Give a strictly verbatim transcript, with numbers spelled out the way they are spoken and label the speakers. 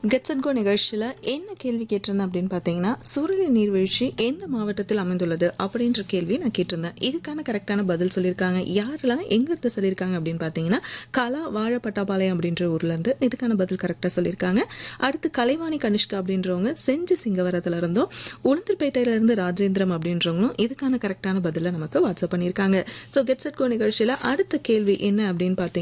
Speaker 1: Gets and கோ நிகழ்ச்சியில் என்ன கேள்வி கேட்டிருந்தேன் அப்படின்னு பார்த்தீங்கன்னா, சுருளி நீர்வீழ்ச்சி எந்த மாவட்டத்தில் அமைந்துள்ளது அப்படின்ற கேள்வி நான் கேட்டிருந்தேன். இதுக்கான கரெக்டான பதில் சொல்லியிருக்காங்க. யாரெல்லாம் எங்கிருந்து சொல்லியிருக்காங்க அப்படின்னு பார்த்தீங்கன்னா, கலா வாழப்பட்டாபாளையம் அப்படின்ற ஊர்ல இருந்து இதுக்கான பதில் கரெக்டாக சொல்லியிருக்காங்க. அடுத்து கலைவாணி கனிஷ்கா அப்படின்றவங்க செஞ்சு சிங்கவரத்துல இருந்தும், உளுந்தூர்பேட்டையில இருந்து ராஜேந்திரம் அப்படின்றவங்களும் இதுக்கான கரெக்டான பதில நமக்கு வாட்ஸ்அப் பண்ணியிருக்காங்க. ஸோ கெட்ஸ் அண்ட் கோ நிகழ்ச்சியில் அடுத்த கேள்வி என்ன அப்படின்னு பார்த்தீங்கன்னா